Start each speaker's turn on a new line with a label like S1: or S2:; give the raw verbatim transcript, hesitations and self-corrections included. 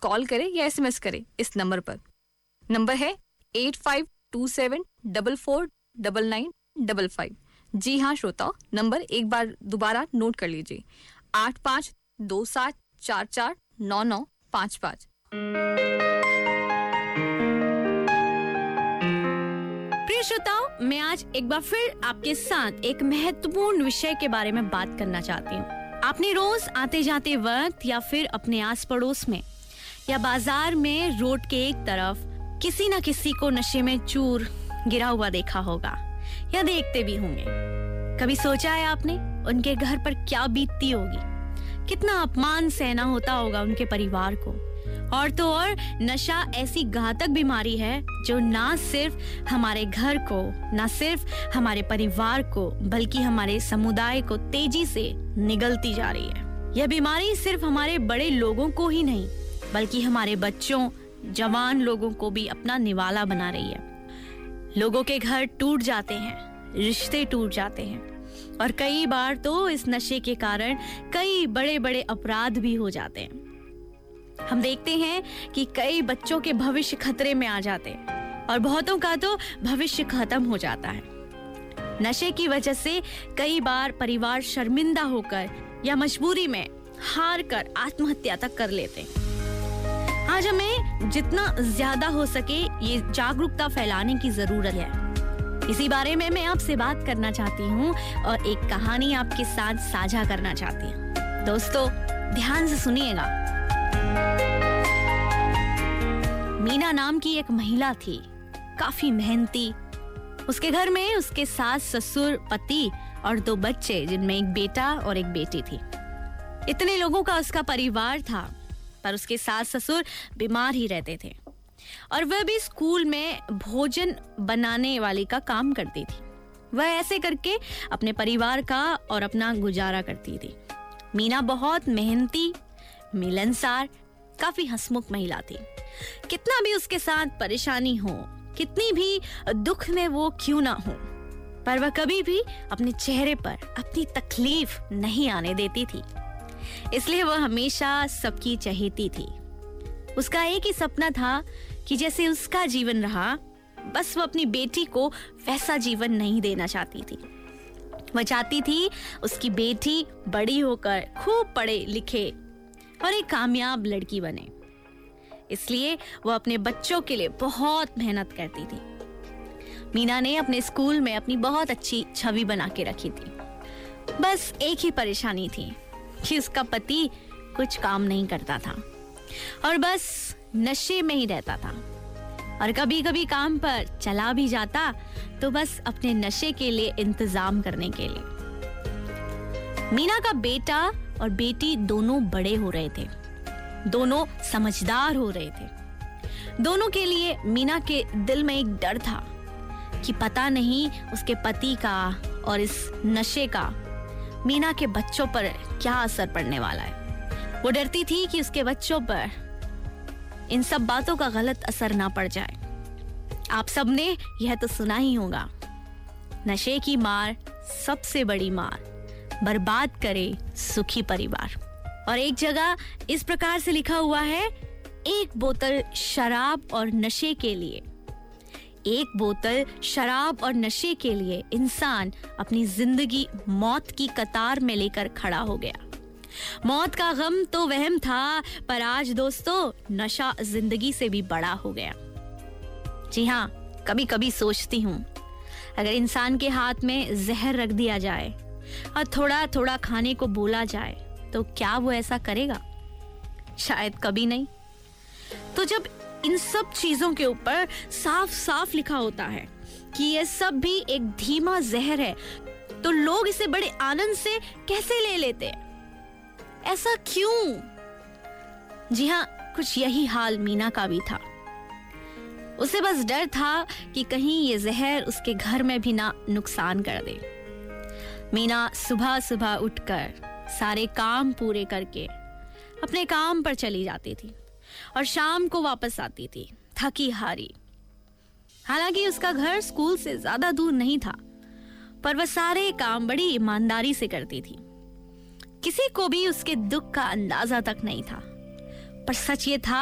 S1: Call करें या SMS करें इस नंबर पर। नंबर है eight five to seven four four nine nine five five. जी हाँ श्रोताओ, नंबर एक बार दोबारा नोट कर लीजिए, आठ पाँच दो सात चार चार नौ नौ पाँच पाँच।
S2: प्रिय श्रोताओ, मैं आज एक बार फिर आपके साथ एक महत्वपूर्ण विषय के बारे में बात करना चाहती हूँ। आपने रोज आते जाते वक्त या फिर अपने आस पड़ोस में या बाजार में रोड के एक तरफ किसी न किसी को नशे में चूर गिरा हुआ देखा होगा या देखते भी होंगे। कभी सोचा है आपने उनके घर पर क्या बीतती होगी, कितना अपमान सहना होता होगा उनके परिवार को। और तो और नशा ऐसी घातक बीमारी है जो ना सिर्फ हमारे घर को, ना सिर्फ हमारे परिवार को, बल्कि हमारे समुदाय को तेजी से निगलती जा रही है। यह बीमारी सिर्फ हमारे बड़े लोगों को ही नहीं, बल्कि हमारे बच्चों, जवान लोगों को भी अपना निवाला बना रही है। लोगों के घर टूट जाते हैं, रिश्ते टूट जाते हैं और कई बार तो इस नशे के कारण कई बड़े बड़े अपराध भी हो जाते हैं। हम देखते हैं कि कई बच्चों के भविष्य खतरे में आ जाते हैं और बहुतों का तो भविष्य खत्म हो जाता है। नशे की वजह से कई बार परिवार शर्मिंदा होकर या मजबूरी में हार कर आत्महत्या तक कर लेते हैं। आज हमें जितना ज्यादा हो सके ये जागरूकता फैलाने की जरूरत है। इसी बारे में मैं आपसे बात करना चाहती हूँ और एक कहानी आपके साथ साझा करना चाहती हूँ। दोस्तों ध्यान से सुनिएगा। मीना नाम की एक महिला थी, काफी मेहनती। उसके घर में उसके सास, ससुर, पति और दो बच्चे, जिनमें एक बेटा और एक बेटी थी। इतने लोगों का उसका परिवार था, पर उसके सास ससुर बीमार ही रहते थे और वह भी स्कूल में भोजन बनाने वाली का काम करती थी। वह ऐसे करके अपने परिवार का और अपना गुजारा करती थी। मीना बहुत मेहनती, मिलनसार, काफी हंसमुख महिला थी। कितना भी उसके साथ परेशानी हो, कितनी भी दुख में वो क्यों ना हो, पर वह कभी भी अपने चेहरे पर अपनी तकलीफ नहीं आने देती थी। इसलिए वह हमेशा सबकी चहेती थी। उसका एक ही सपना था कि जैसे उसका जीवन रहा, बस वो अपनी बेटी को वैसा जीवन नहीं देना चाहती थी। वह चाहती थी उसकी बेटी बड़ी होकर खूब पढ़े लिखे और एक कामयाब लड़की बने। इसलिए वो अपने बच्चों के लिए बहुत मेहनत करती थी। मीना ने अपने स्कूल में अपनी बहुत अच्छी छवि बना के रखी थी। बस एक ही परेशानी थी कि उसका पति कुछ काम नहीं करता था और बस नशे में ही रहता था और कभी कभी काम पर चला भी जाता तो बस अपने नशे के लिए इंतजाम करने के लिए। मीना का बेटा और बेटी दोनों बड़े हो रहे थे, दोनों समझदार हो रहे थे। दोनों के लिए मीना के दिल में एक डर था कि पता नहीं उसके पति का और इस नशे का मीना के बच्चों पर क्या असर पड़ने वाला है। वो डरती थी कि उसके बच्चों पर इन सब बातों का गलत असर ना पड़ जाए। आप सबने यह तो सुना ही होगा, नशे की मार सबसे बड़ी मार, बर्बाद करे सुखी परिवार। और एक जगह इस प्रकार से लिखा हुआ है, एक बोतल शराब और नशे के लिए एक बोतल शराब और नशे के लिए इंसान अपनी जिंदगी मौत की कतार में लेकर खड़ा हो गया। मौत का गम तो वहम था, पर आज दोस्तों नशा जिंदगी से भी बड़ा हो गया। जी हाँ, कभी कभी सोचती हूँ अगर इंसान के हाथ में जहर रख दिया जाए और थोड़ा थोड़ा खाने को बोला जाए तो क्या वो ऐसा करेगा? शायद कभी नहीं। तो जब इन सब चीजों के ऊपर साफ साफ लिखा होता है कि ये सब भी एक धीमा जहर है, तो लोग इसे बड़े आनंद से कैसे ले लेते हैं? ऐसा क्यों? जी हाँ, कुछ यही हाल मीना का भी था। उसे बस डर था कि कहीं ये जहर उसके घर में भी ना नुकसान कर दे। मीना सुबह सुबह उठकर सारे काम पूरे करके अपने काम पर चली जाती थी और शाम को वापस आती थी थकी हारी। हालांकि उसका घर स्कूल से ज्यादा दूर नहीं था, पर वह सारे काम बड़ी ईमानदारी से करती थी। किसी को भी उसके दुख का अंदाजा तक नहीं था। पर सच ये था